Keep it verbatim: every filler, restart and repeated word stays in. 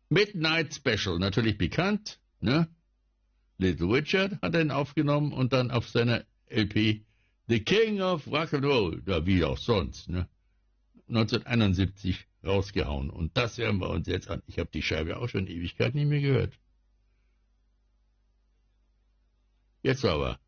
Midnight Special, natürlich bekannt, ne? Little Richard hat ihn aufgenommen und dann auf seiner L P The King of Rock'n'Roll, ja, wie auch sonst, ne? neunzehnhunderteinundsiebzig rausgehauen. Und das hören wir uns jetzt an. Ich habe die Scheibe auch schon Ewigkeit nicht mehr gehört. Jetzt aber.